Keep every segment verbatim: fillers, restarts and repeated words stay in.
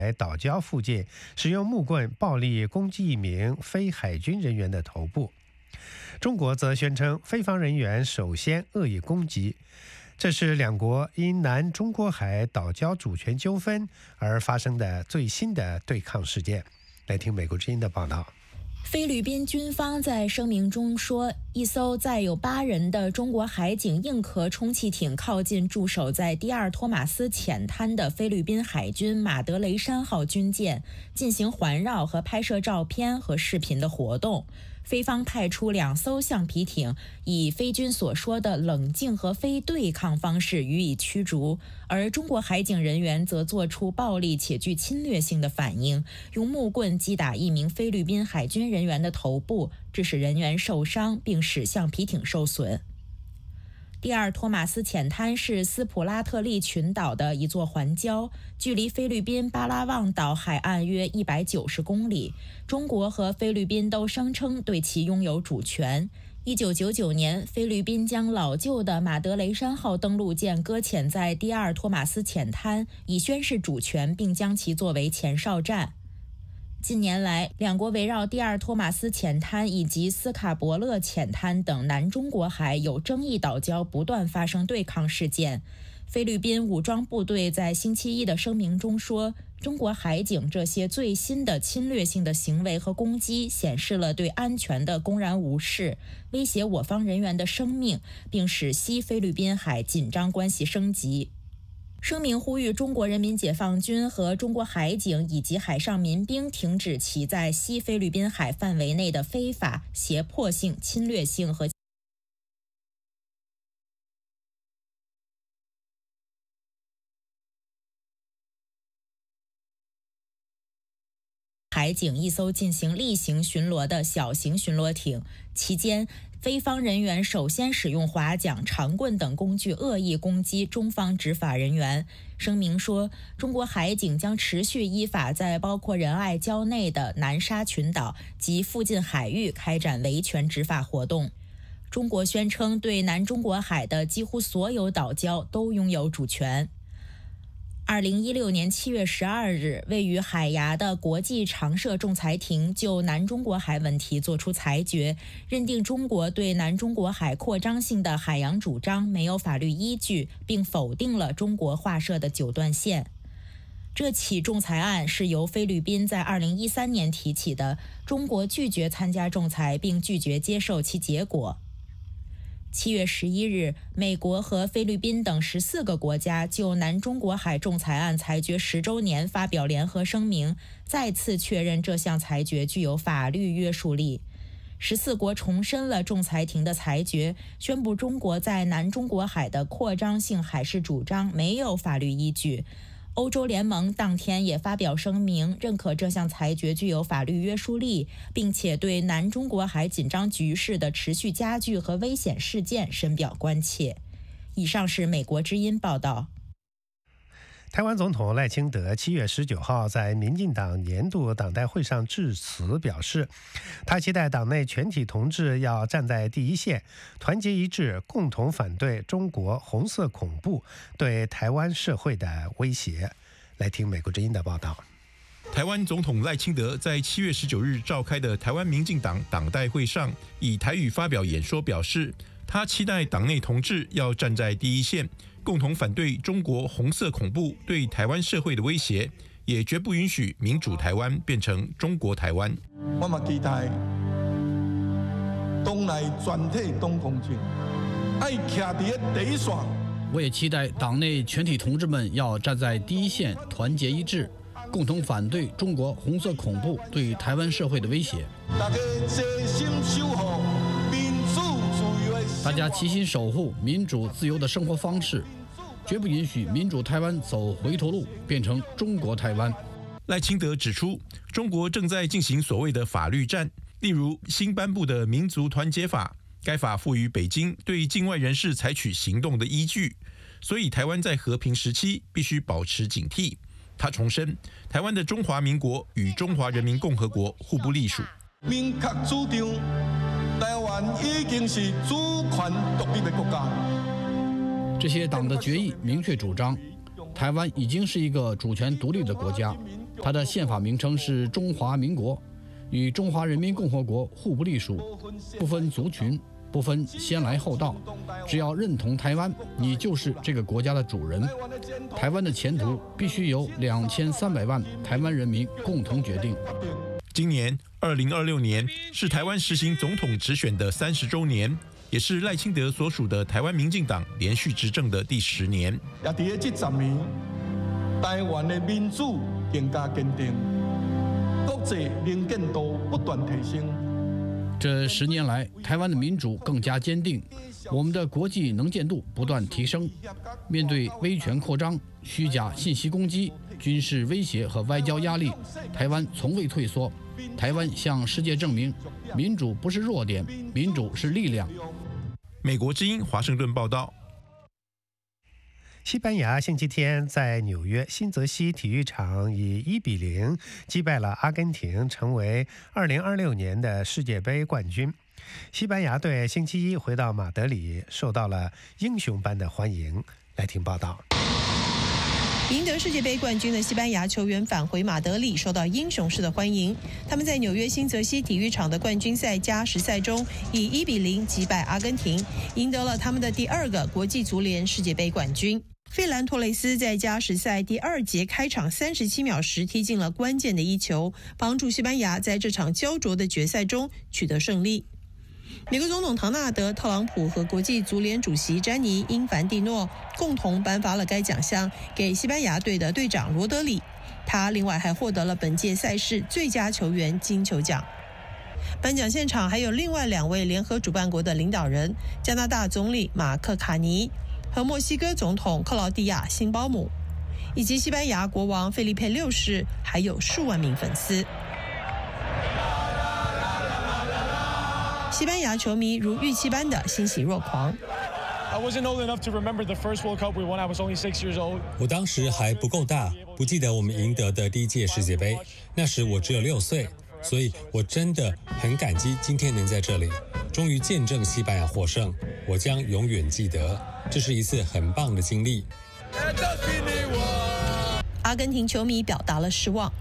在岛礁附近使用木棍暴力攻击一名非海军人员的头部。中国则宣称菲方人员首先恶意攻击，这是两国因南中国海岛礁主权纠纷而发生的最新的对抗事件。来听美国之音的报道。 菲律宾军方在声明中说，一艘载有八人的中国海警硬壳充气艇靠近驻守在第二托马斯浅滩的菲律宾海军马德雷山号军舰，进行环绕和拍摄照片和视频的活动。菲方派出两艘橡皮艇，以菲军所说的冷静和非对抗方式予以驱逐，而中国海警人员则做出暴力且具侵略性的反应，用木棍击打一名菲律宾海军人员的头部，致使人员受伤，并使橡皮艇受损。第二托马斯浅滩是斯普拉特利群岛的一座环礁，距离菲律宾巴拉望岛海岸约一百九十公里。中国和菲律宾都声称对其拥有主权。一九九九年，菲律宾将老旧的马德雷山号登陆舰搁浅在第二托马斯浅滩，以宣示主权，并将其作为前哨站。近年来，两国围绕第二托马斯浅滩以及斯卡伯勒浅滩等南中国海有争议岛礁不断发生对抗事件。菲律宾武装部队在星期一的声明中说，中国海警这些最新的侵略性的行为和攻击显示了对安全的公然无视，威胁我方人员的生命，并使西菲律宾海紧张关系升级。声明呼吁中国人民解放军和中国海警以及海上民兵停止其在西菲律宾海范围内的非法、胁迫性、侵略性和海警一艘进行例行巡逻的小型巡逻艇，期间菲方人员首先使用划桨、长棍等工具恶意攻击中方执法人员。声明说，中国海警将持续依法在包括仁爱礁内的南沙群岛及附近海域开展维权执法活动。中国宣称对南中国海的几乎所有岛礁都拥有主权。二零一六年七月十二日，位于海牙的国际常设仲裁庭就南中国海问题作出裁决，认定中国对南中国海扩张性的海洋主张没有法律依据，并否定了中国划设的九段线。这起仲裁案是由菲律宾在二零一三年提起的，中国拒绝参加仲裁，并拒绝接受其结果。七月十一日，美国和菲律宾等十四个国家就南中国海仲裁案裁决十周年发表联合声明，再次确认这项裁决具有法律约束力。十四国重申了仲裁庭的裁决，宣布中国在南中国海的扩张性海事主张没有法律依据。欧洲联盟当天也发表声明，认可这项裁决具有法律约束力，并且对南中国海紧张局势的持续加剧和危险事件深表关切。以上是美国之音报道。 台湾总统赖清德七月十九号在民进党年度党代会上致辞表示，他期待党内全体同志要站在第一线，团结一致，共同反对中国红色恐怖对台湾社会的威胁。来听美国之音的报道。 台湾总统赖清德在七月十九日召开的台湾民进党党代会上，以台语发表演说，表示他期待党内同志要站在第一线，共同反对中国红色恐怖对台湾社会的威胁，也绝不允许民主台湾变成中国台湾。 我嘛期待党内全体党同志爱徛在第一线。 我也期待党内全体同志们要站在第一线，团结一致，共同反对中国红色恐怖对台湾社会的威胁。 大家齐心守护民主自由的。 大家齐心守护民主自由的生活方式，绝不允许民主台湾走回头路，变成中国台湾。 赖清德指出，中国正在进行所谓的法律战，例如新颁布的民族团结法，该法赋予北京对境外人士采取行动的依据，所以台湾在和平时期必须保持警惕。他重申，台湾的中华民国与中华人民共和国互不隶属。 明确主张，台湾已经是主权独立的国家。 这些党的决议明确主张，台湾已经是一个主权独立的国家。 它的宪法名称是中华民国，与中华人民共和国互不隶属，不分族群，不分先来后到，只要认同台湾，你就是这个国家的主人。台湾的前途必须由两千三百万台湾人民共同决定。 今年二零二六年是台湾实行总统直选的三十周年，也是赖清德所属的台湾民进党连续执政的第十年。 也伫这十年，台湾的民主更加坚定，国际能见度不断提升。 这十年来，台湾的民主更加坚定，我们的国际能见度不断提升。面对威权扩张、虚假信息攻击、军事威胁和外交压力，台湾从未退缩。台湾向世界证明，民主不是弱点，民主是力量。 美国之音华盛顿报道。 西班牙星期天在纽约新泽西体育场以一比零击败了阿根廷，成为二零二六年的世界杯冠军。西班牙队星期一回到马德里，受到了英雄般的欢迎。来听报道。 赢得世界杯冠军的西班牙球员返回马德里，受到英雄式的欢迎。他们在纽约新泽西体育场的冠军赛加时赛中，以一比零击败阿根廷，赢得了他们的第二个国际足联世界杯冠军。费兰托雷斯在加时赛第二节开场三十七秒时踢进了关键的一球，帮助西班牙在这场焦灼的决赛中取得胜利。美国总统唐纳德·特朗普和国际足联主席詹妮·英凡蒂诺共同颁发了该奖项给西班牙队的队长罗德里，他另外还获得了本届赛事最佳球员金球奖。颁奖现场还有另外两位联合主办国的领导人，加拿大总理马克·卡尼和墨西哥总统克劳蒂亚·辛鲍姆，以及西班牙国王费利佩六世，还有数万名粉丝。西班牙球迷如预期般的欣喜若狂。 我当时还不够大，不记得我们赢得的第一届世界杯，那时我只有六岁，所以我真的很感激今天能在这里，终于见证西班牙获胜，我将永远记得，这是一次很棒的经历。 阿根廷球迷表达了失望。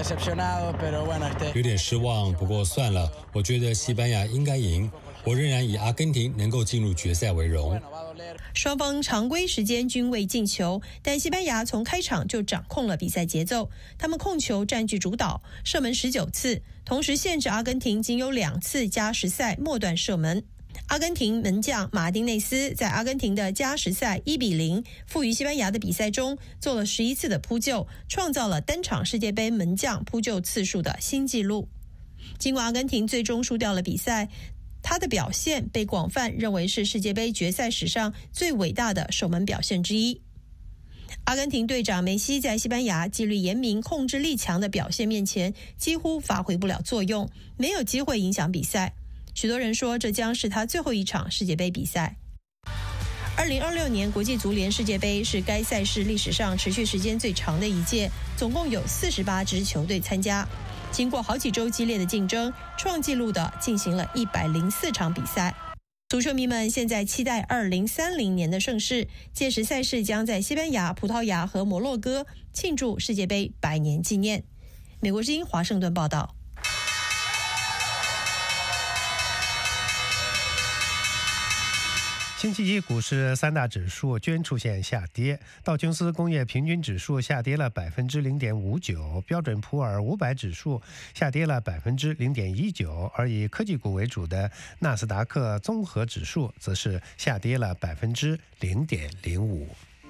有点失望，不过算了，我觉得西班牙应该赢，我仍然以阿根廷能够进入决赛为荣。 双方常规时间均未进球，但西班牙从开场就掌控了比赛节奏，他们控球占据主导，射门十九次，同时限制阿根廷仅有两次加时赛末段射门。阿根廷门将马丁内斯在阿根廷的加时赛一比零负于西班牙的比赛中做了十一次的扑救，创造了单场世界杯门将扑救次数的新纪录。尽管阿根廷最终输掉了比赛，他的表现被广泛认为是世界杯决赛史上最伟大的守门表现之一。阿根廷队长梅西在西班牙纪律严明、控制力强的表现面前几乎发挥不了作用，没有机会影响比赛。许多人说这将是他最后一场世界杯比赛。二零二六年国际足联世界杯是该赛事历史上持续时间最长的一届，总共有四十八支球队参加。经过好几周激烈的竞争，创纪录的进行了一百零四场比赛。足球迷们现在期待二零三零年的盛世，届时赛事将在西班牙、葡萄牙和摩洛哥庆祝世界杯百年纪念。美国之音华盛顿报道。 星期一股市三大指数均出现下跌，道琼斯工业平均指数下跌了百分之零点五九，标准普尔五百指数下跌了百分之零点一九，而以科技股为主的纳斯达克综合指数则是下跌了百分之零点零五。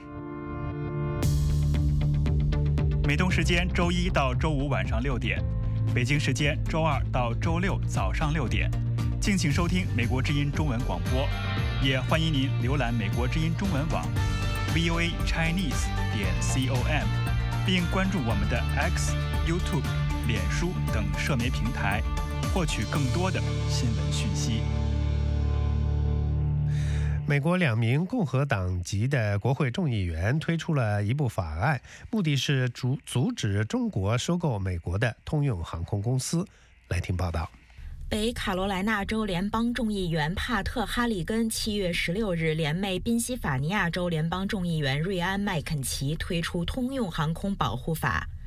美东时间周一到周五晚上六点，北京时间周二到周六早上六点，敬请收听美国之音中文广播。也欢迎您浏览美国之音中文网 v o a chinese 点 com， 并关注我们的 X、YouTube、脸书等社媒平台，获取更多的新闻讯息。 美国两名共和党籍的国会众议员推出了一部法案，目的是阻阻止中国收购美国的通用航空公司。来听报道。 北卡罗来纳州联邦众议员帕特·哈里根七月十六日联袂宾夕法尼亚州联邦众议员瑞安·麦肯齐推出通用航空保护法。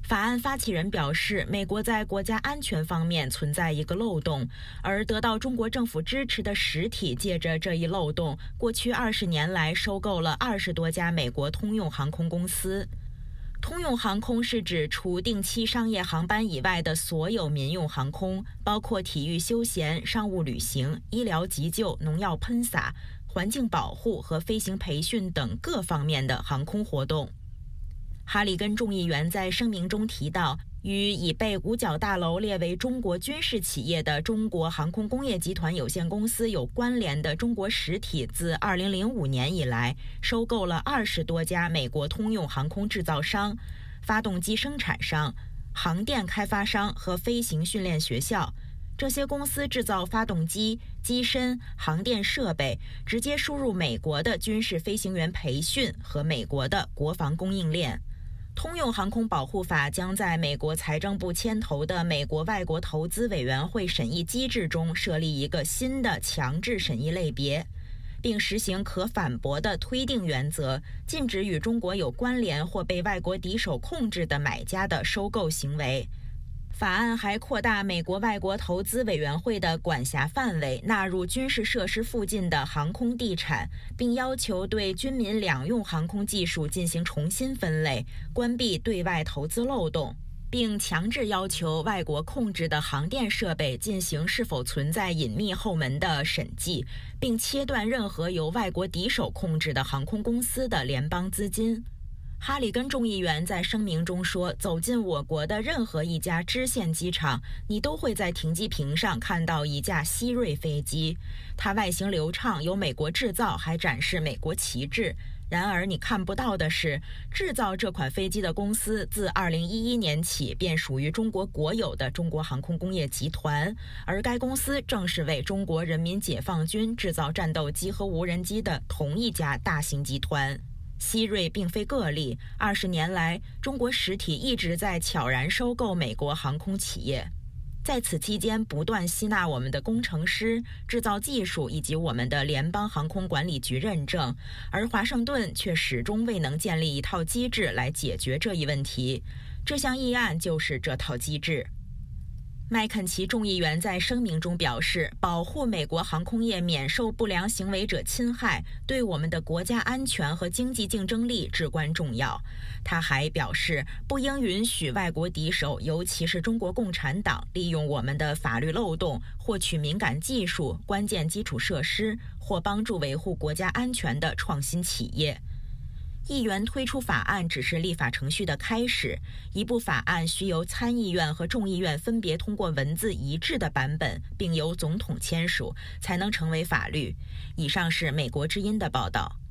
法案发起人表示，美国在国家安全方面存在一个漏洞，而得到中国政府支持的实体借着这一漏洞，过去二十年来收购了二十多家美国通用航空公司。通用航空是指除定期商业航班以外的所有民用航空，包括体育休闲、商务旅行、医疗急救、农药喷洒、环境保护和飞行培训等各方面的航空活动。哈里根众议员在声明中提到，与已被五角大楼列为中国军事企业的中国航空工业集团有限公司有关联的中国实体自二零零五年以来收购了二十多家美国通用航空制造商、发动机生产商、航电开发商和飞行训练学校。这些公司制造发动机、机身、航电设备，直接输入美国的军事飞行员培训和美国的国防供应链。通用航空保护法将在美国财政部牵头的美国外国投资委员会审议机制中设立一个新的强制审议类别，并实行可反驳的推定原则，禁止与中国有关联或被外国敌手控制的买家的收购行为。法案还扩大美国外国投资委员会的管辖范围，纳入军事设施附近的航空地产，并要求对军民两用航空技术进行重新分类，关闭对外投资漏洞，并强制要求外国控制的航电设备进行是否存在隐秘后门的审计，并切断任何由外国敌手控制的航空公司的联邦资金。哈里根众议员在声明中说，走进我国的任何一家支线机场，你都会在停机坪上看到一架希瑞飞机，它外形流畅，有美国制造，还展示美国旗帜。然而你看不到的是，制造这款飞机的公司自二零一一年起便属于中国国有的中国航空工业集团，而该公司正是为中国人民解放军制造战斗机和无人机的同一家大型集团。希瑞并非个例，二十年来，中国实体一直在悄然收购美国航空企业，在此期间不断吸纳我们的工程师、制造技术以及我们的联邦航空管理局认证，而华盛顿却始终未能建立一套机制来解决这一问题。这项议案就是这套机制。麦肯齐众议员在声明中表示，保护美国航空业免受不良行为者侵害，对我们的国家安全和经济竞争力至关重要。他还表示，不应允许外国敌手，尤其是中国共产党，利用我们的法律漏洞，获取敏感技术、关键基础设施或帮助维护国家安全的创新企业。议员推出法案只是立法程序的开始，一部法案需由参议院和众议院分别通过文字一致的版本，并由总统签署，才能成为法律。以上是美国之音的报道。